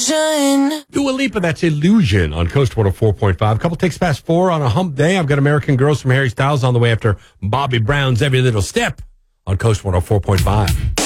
illusion. Dua Lipa, that's Illusion on Coast 104.5. Couple takes past 4 on a hump day. I've got American Girls from Harry Styles on the way after Bobby Brown's Every Little Step on Coast 104.5.